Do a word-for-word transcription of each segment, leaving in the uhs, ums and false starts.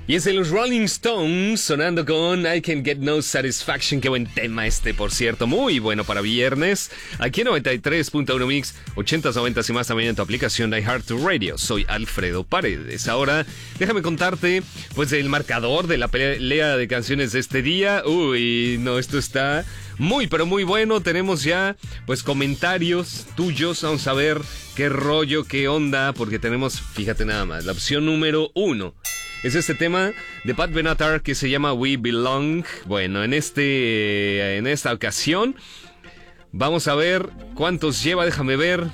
Y es de los Rolling Stones, sonando con I Can Get No Satisfaction. Qué buen tema este, por cierto. Muy bueno para viernes. Aquí en noventa y tres punto uno Mix, ochentas, noventas y más también en tu aplicación de iHeartRadio. Soy Alfredo Paredes. Ahora, déjame contarte, pues, el marcador de la pelea de canciones de este día. Uy, no, esto está muy, pero muy bueno. Tenemos ya, pues, comentarios tuyos. Vamos a ver qué rollo, qué onda, porque tenemos, fíjate nada más, la opción número uno. Es este tema de Pat Benatar que se llama We Belong. Bueno, en este, en esta ocasión vamos a ver cuántos lleva, déjame ver.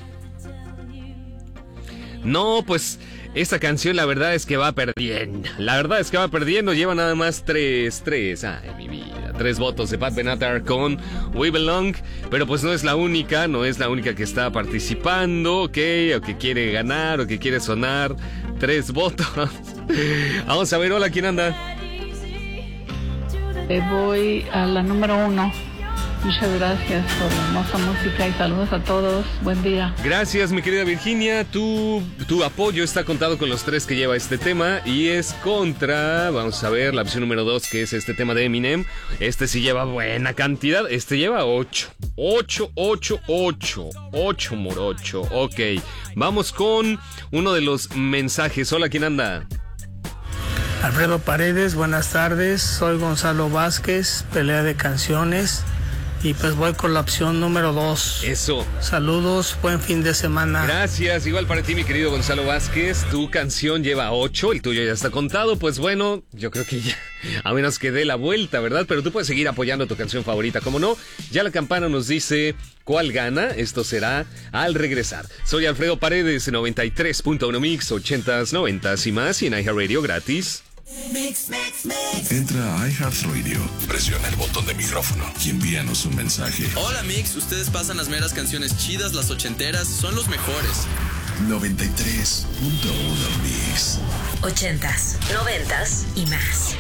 No, pues esta canción la verdad es que va perdiendo. La verdad es que va perdiendo, lleva nada más tres, tres, ay mi vida, tres votos de Pat Benatar con We Belong. Pero pues no es la única, no es la única que está participando, ok, o que quiere ganar, o que quiere sonar. Tres votos. Vamos a ver, hola, ¿quién anda? Eh, voy a la número uno. Muchas gracias por la hermosa música y saludos a todos. Buen día. Gracias, mi querida Virginia. Tu, tu apoyo está contado con los tres que lleva este tema y es contra, vamos a ver, la opción número dos, que es este tema de Eminem. Este sí lleva buena cantidad. Este lleva ocho. Ocho, ocho, ocho. Ocho morocho. Ok. Vamos con uno de los mensajes. Hola, ¿quién anda? Alfredo Paredes, buenas tardes. Soy Gonzalo Vázquez, pelea de canciones. Y pues voy con la opción número dos. Eso. Saludos, buen fin de semana. Gracias, igual para ti, mi querido Gonzalo Vázquez. Tu canción lleva ocho, el tuyo ya está contado. Pues bueno, yo creo que ya, a menos que dé la vuelta, ¿verdad? Pero tú puedes seguir apoyando tu canción favorita, ¿cómo no? Ya la campana nos dice cuál gana. Esto será al regresar. Soy Alfredo Paredes, noventa y tres punto uno Mix, ochentas, noventas y más. Y en iHeartRadio gratis. Mix, mix, mix. Entra a iHeartRadio, presiona el botón de micrófono y envíanos un mensaje. Hola Mix, ustedes pasan las meras canciones chidas, las ochenteras, son los mejores. noventa y tres punto uno Mix. Ochentas, noventas y más.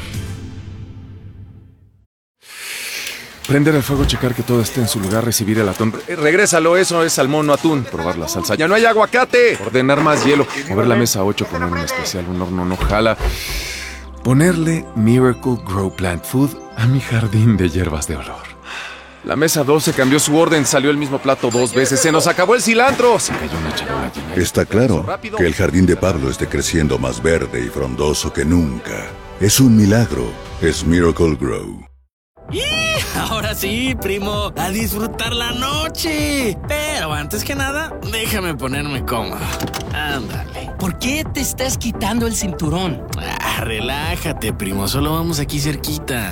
Prender el fuego, checar que todo esté en su lugar, recibir el atún. Eh, regrésalo, eso es salmón, no atún. Probar la salsa. ¡Ya no hay aguacate! Ordenar más hielo. Mover la mesa ocho, poner un especial, un horno no jala. Ponerle Miracle Grow Plant Food a mi jardín de hierbas de olor. La mesa doce cambió su orden, salió el mismo plato dos veces. ¡Se nos acabó el cilantro! Se cayó una charola llena. Está claro que el jardín de Pablo esté creciendo más verde y frondoso que nunca. Es un milagro. Es Miracle Grow. ¡Y! Ahora sí, primo, a disfrutar la noche. Pero antes que nada, déjame ponerme cómodo. Ándale. ¿Por qué te estás quitando el cinturón? Ah, relájate, primo, solo vamos aquí cerquita.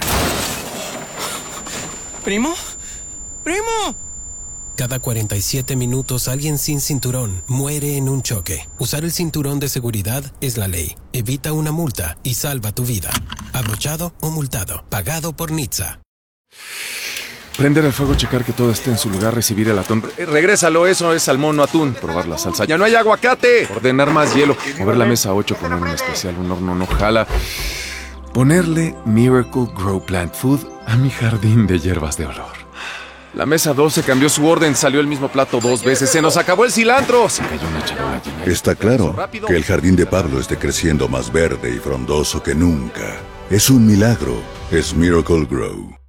¿Primo? ¡Primo! Cada cuarenta y siete minutos alguien sin cinturón muere en un choque. Usar el cinturón de seguridad es la ley. Evita una multa y salva tu vida. Abrochado o multado. Pagado por Nitsa. Prender el fuego, checar que todo esté en su lugar, recibir el atún. Eh, regrésalo, eso es salmón, no atún. Probar la salsa. ¡Ya no hay aguacate! Ordenar más hielo. Mover la mesa ocho, poner un especial, un horno no jala. Ponerle Miracle Grow Plant Food a mi jardín de hierbas de olor. La mesa doce cambió su orden, salió el mismo plato dos veces. ¡Se nos acabó el cilantro! Se cayó una charola llena. Está claro que el jardín de Pablo esté creciendo más verde y frondoso que nunca. Es un milagro. Es Miracle Grow.